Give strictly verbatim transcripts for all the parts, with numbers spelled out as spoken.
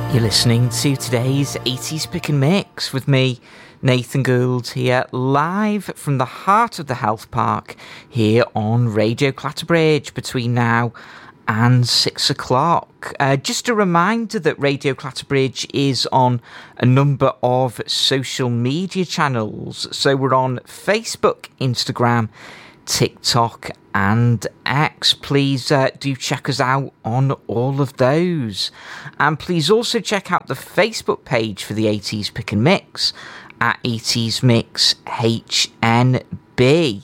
You're listening to today's eighties Pick and Mix with me, Nathan Gould, here live from the heart of the health park here on Radio Clatterbridge between now and six o'clock. Uh, just a reminder that Radio Clatterbridge is on a number of social media channels. So we're on Facebook, Instagram, TikTok and X. Please uh, do check us out on all of those. And please also check out the Facebook page for the eighties Pick and Mix at eighties Mix H N B.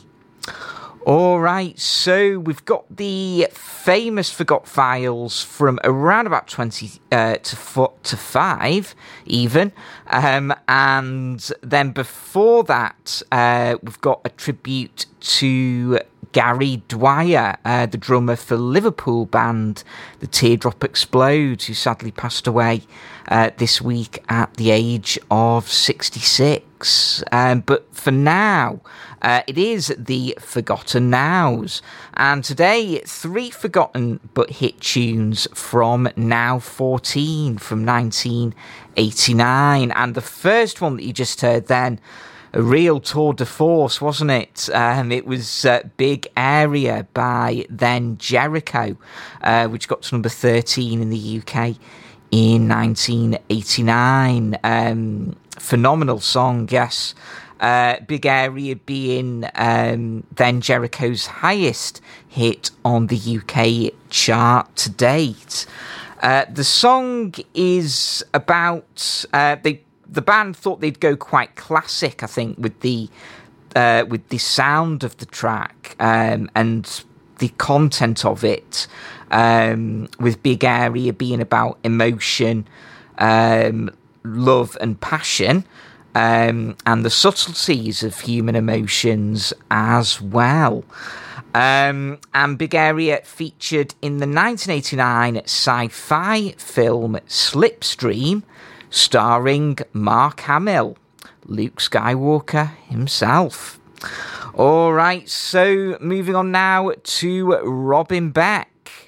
Alright, so we've got the famous Forgot Files from around about twenty uh, to four, to five, even. Um, and then before that, uh, we've got a tribute to Gary Dwyer, uh, the drummer for Liverpool band The Teardrop Explodes, who sadly passed away uh, this week at the age of sixty-six. Um, but for now, uh, it is the Forgotten Nows. And today, three forgotten but hit tunes from Now fourteen from nineteen eighty-nine. And the first one that you just heard then, a real tour de force, wasn't it? Um, it was uh, Big Area by Then Jericho, uh, which got to number thirteen in the U K in nineteen eighty-nine. Um, phenomenal song, yes. Uh, Big Area being um, Then Jericho's highest hit on the U K chart to date. Uh, the song is about... Uh, they The band thought they'd go quite classic, I think, with the uh, with the sound of the track um, and the content of it, um, with Big Area being about emotion, um, love and passion, um, and the subtleties of human emotions as well. Um, and Big Area featured in the nineteen eighty-nine sci-fi film Slipstream, starring Mark Hamill, Luke Skywalker himself. All right, so moving on now to Robin Beck.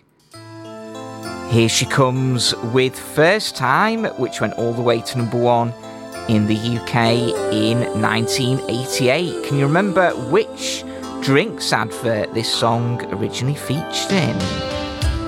Here she comes with First Time, which went all the way to number one in the U K in nineteen eighty-eight. Can you remember which drinks advert this song originally featured in?